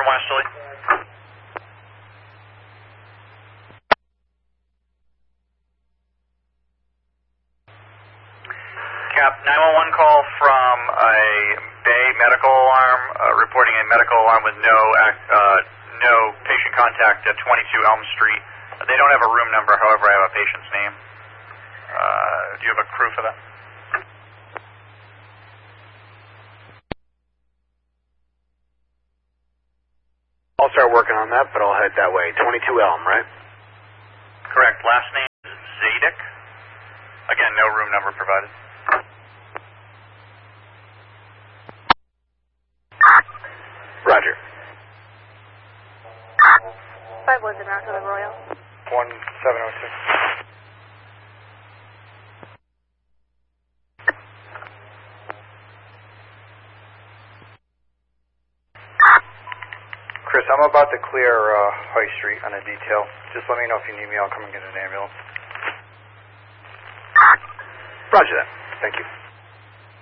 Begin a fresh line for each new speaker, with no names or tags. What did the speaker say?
Westerly. Cap, 911 call from a Bay medical alarm reporting a medical alarm with no patient contact at 22 Elm Street. They don't have a room number, however, I have a patient's name. Do you have a crew for that?
I'll start working on that, but I'll head that way. 22 Elm, right?
Correct. Last name is Zadik. Again, no room number provided.
Roger.
5 was America, the Royal.
1706.
Chris, I'm about to clear High Street on a detail. Just let me know if you need me. I'll come and get an ambulance.
Roger that. Thank you.